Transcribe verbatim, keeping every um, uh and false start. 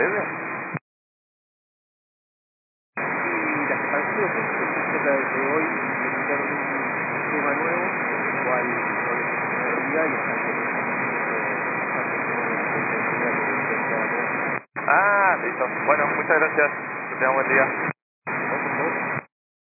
breve. Y las que parecido que se trata de que hoy iniciaron un sistema nuevo, el cual no les funciona la realidad y están teniendo bastante Ah, listo. Bueno, muchas gracias. Que tengan buen día.